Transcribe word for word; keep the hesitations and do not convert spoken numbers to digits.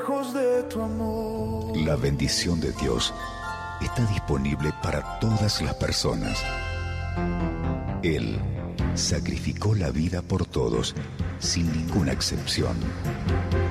lejos de tu amor. La bendición de Dios está disponible para todas las personas. Él sacrificó la vida por todos, sin ninguna excepción.